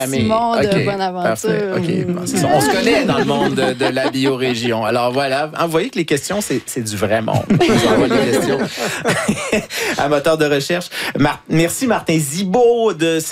Simon de Bonaventure. Parfait. OK. Bon, c'est ça. On se connaît dans le monde de la biorégion. Alors voilà, vous voyez que les questions, c'est du vrai monde. Je envoie les questions à moteur de recherche. Merci Martin Zibaud de